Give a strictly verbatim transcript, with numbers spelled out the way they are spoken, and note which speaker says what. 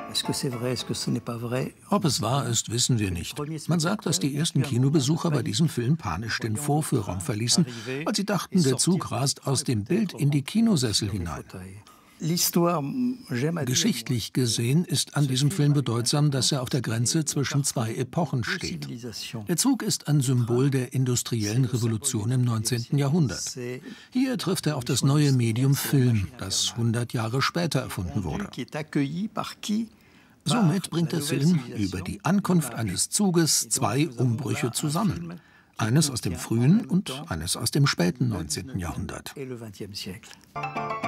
Speaker 1: Ob es wahr ist, wissen wir nicht. Man sagt, dass die ersten Kinobesucher bei diesem Film panisch den Vorführraum verließen, weil sie dachten, der Zug rast aus dem Bild in die Kinosessel hinein. Geschichtlich gesehen ist an diesem Film bedeutsam, dass er auf der Grenze zwischen zwei Epochen steht. Der Zug ist ein Symbol der industriellen Revolution im neunzehnten Jahrhundert. Hier trifft er auf das neue Medium Film, das hundert Jahre später erfunden wurde. Somit bringt der Film über die Ankunft eines Zuges zwei Umbrüche zusammen. Eines aus dem frühen und eines aus dem späten neunzehnten Jahrhundert.